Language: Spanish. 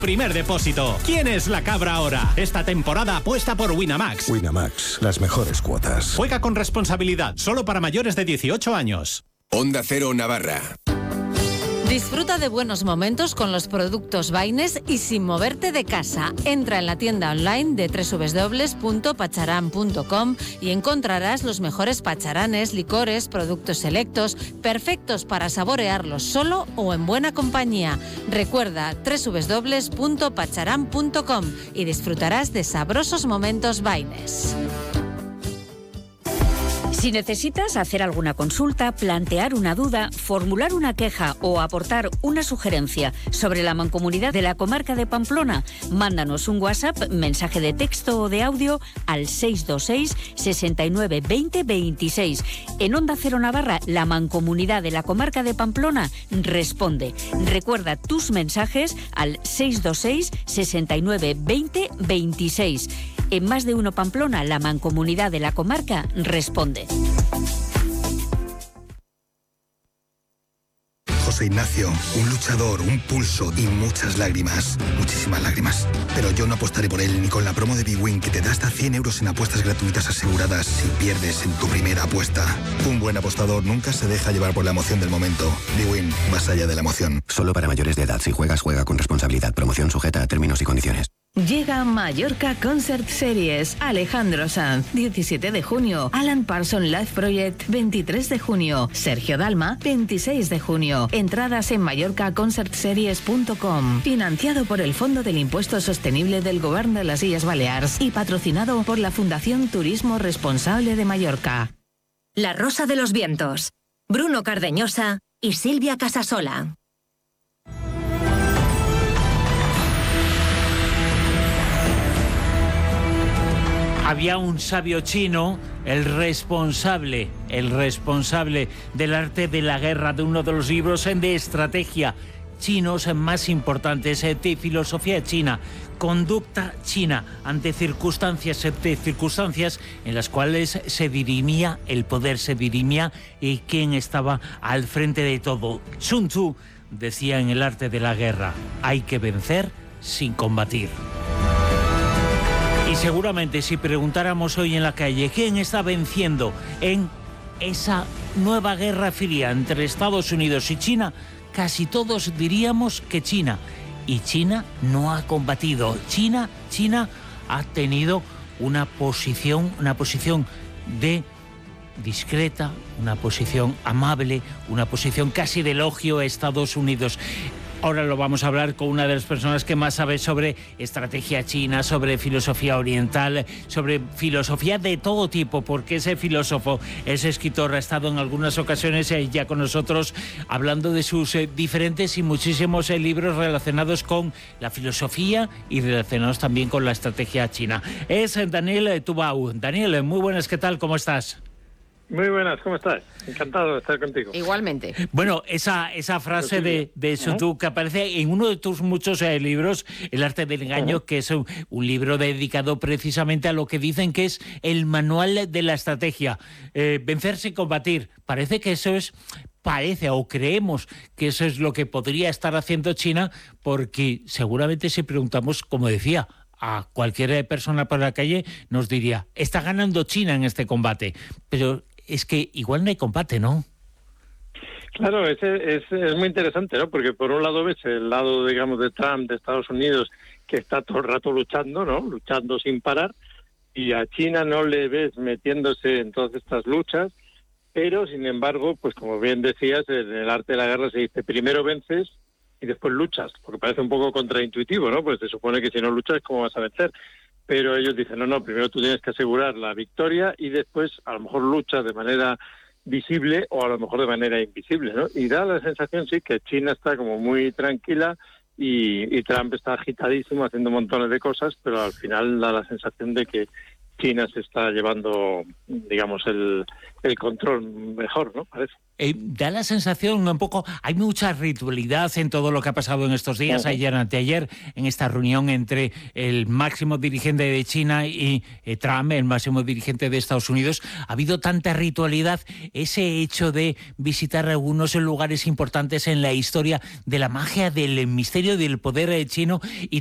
Primer depósito. ¿Quién es la cabra ahora? Esta temporada apuesta por Winamax. Winamax, las mejores cuotas. Juega con responsabilidad, solo para mayores de 18 años. Onda Cero Navarra. Disfruta de buenos momentos con los productos Baines y sin moverte de casa. Entra en la tienda online de www.pacharan.com y encontrarás los mejores pacharanes, licores, productos selectos, perfectos para saborearlos solo o en buena compañía. Recuerda www.pacharan.com y disfrutarás de sabrosos momentos Baines. Si necesitas hacer alguna consulta, plantear una duda, formular una queja o aportar una sugerencia sobre la Mancomunidad de la Comarca de Pamplona, mándanos un WhatsApp, mensaje de texto o de audio al 626 69 20 26. En Onda Cero Navarra, la Mancomunidad de la Comarca de Pamplona responde. Recuerda tus mensajes al 626 69 20 26. En Más de Uno Pamplona, la Mancomunidad de la Comarca responde. José Ignacio, un luchador, un pulso y muchas lágrimas. Muchísimas lágrimas. Pero yo no apostaré por él ni con la promo de bwin que te da hasta 100 euros en apuestas gratuitas aseguradas si pierdes en tu primera apuesta. Un buen apostador nunca se deja llevar por la emoción del momento. bwin, más allá de la emoción. Solo para mayores de edad. Si juegas, juega con responsabilidad. Promoción sujeta a términos y condiciones. Llega Mallorca Concert Series. Alejandro Sanz, 17 de junio. Alan Parsons Live Project, 23 de junio. Sergio Dalma, 26 de junio. Entradas en mallorcaconcertseries.com. Financiado por el Fondo del Impuesto Sostenible del Govern de las Illes Balears y patrocinado por la Fundación Turismo Responsable de Mallorca. La Rosa de los Vientos. Bruno Cardeñosa y Silvia Casasola. Había un sabio chino, el responsable del arte de la guerra, de uno de los libros de estrategia chinos más importantes, de filosofía china, conducta china ante circunstancias en las cuales se dirimía el poder, se dirimía quién estaba al frente de todo. Sun Tzu decía en el arte de la guerra, hay que vencer sin combatir. Y seguramente si preguntáramos hoy en la calle quién está venciendo en esa nueva guerra fría entre Estados Unidos y China, casi todos diríamos que China. Y China no ha combatido. China ha tenido una posición de discreta, una posición amable, una posición casi de elogio a Estados Unidos. Ahora lo vamos a hablar con una de las personas que más sabe sobre estrategia china, sobre filosofía oriental, sobre filosofía de todo tipo, porque ese filósofo, ese escritor, ha estado en algunas ocasiones ya con nosotros hablando de sus diferentes y muchísimos libros relacionados con la filosofía y relacionados también con la estrategia china. Es Daniel Tubau. Daniel, muy buenas, ¿qué tal? ¿Cómo estás? Muy buenas, ¿cómo estás? Encantado de estar contigo. Igualmente. Bueno, esa frase de Sun Tzu que aparece en uno de tus muchos libros, El arte del engaño, que es un libro dedicado precisamente a lo que dicen que es el manual de la estrategia. Vencer sin combatir. Parece que eso es... o creemos que eso es lo que podría estar haciendo China, porque seguramente si preguntamos, como decía, a cualquier persona por la calle, nos diría, está ganando China en este combate. Pero es que igual no hay combate, ¿no? Claro, es muy interesante, ¿no? Porque por un lado ves el lado, digamos, de Trump, de Estados Unidos, que está todo el rato luchando, ¿no? Luchando sin parar, y a China no le ves metiéndose en todas estas luchas, pero, sin embargo, pues como bien decías, en el arte de la guerra se dice, primero vences y después luchas, porque parece un poco contraintuitivo, ¿no? Pues se supone que si no luchas, ¿cómo vas a vencer? Pero ellos dicen, no, primero tú tienes que asegurar la victoria y después a lo mejor luchas de manera visible o a lo mejor de manera invisible, ¿no? Y da la sensación, sí, que China está como muy tranquila y Trump está agitadísimo haciendo montones de cosas, pero al final da la sensación de que China se está llevando, digamos, el control mejor, ¿no? Parece. Da la sensación un poco, hay mucha ritualidad en todo lo que ha pasado en estos días, ayer, anteayer, en esta reunión entre el máximo dirigente de China y Trump, el máximo dirigente de Estados Unidos. Ha habido tanta ritualidad, ese hecho de visitar algunos lugares importantes en la historia de la magia, del misterio, del poder chino, y